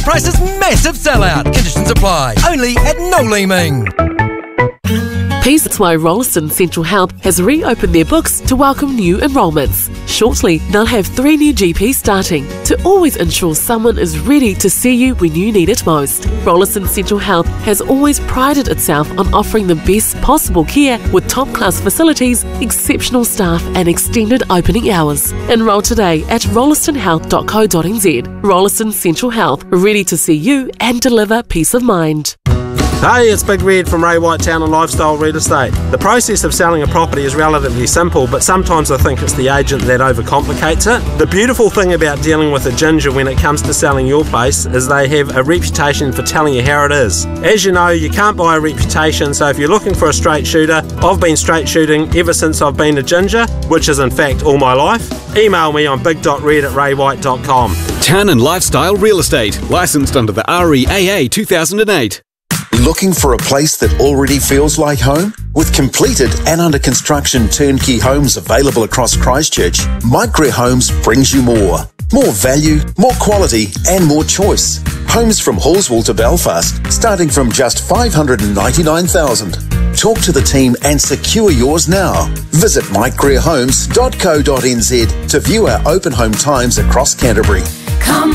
prices massive sellout. Conditions apply. Only at Noel Leeming. That's why Rolleston Central Health has reopened their books to welcome new enrolments. Shortly, they'll have 3 new GPs starting to always ensure someone is ready to see you when you need it most. Rolleston Central Health has always prided itself on offering the best possible care with top-class facilities, exceptional staff and extended opening hours. Enrol today at rollestonhealth.co.nz. Rolleston Central Health, ready to see you and deliver peace of mind. Hey, it's Big Red from Ray White Town and Lifestyle Real Estate. The process of selling a property is relatively simple, but sometimes I think it's the agent that overcomplicates it. The beautiful thing about dealing with a ginger when it comes to selling your place is they have a reputation for telling you how it is. As you know, you can't buy a reputation, so if you're looking for a straight shooter, I've been straight shooting ever since I've been a ginger, which is in fact all my life. Email me on big.red@raywhite.com. Town and Lifestyle Real Estate, licensed under the REAA 2008. Looking for a place that already feels like home? With completed and under construction turnkey homes available across Christchurch, Microware Homes brings you more. More value, more quality and more choice. Homes from Hallswell to Belfast, starting from just $599,000. Talk to the team and secure yours now. Visit mycareerhomes.co.nz to view our open home times across Canterbury. Come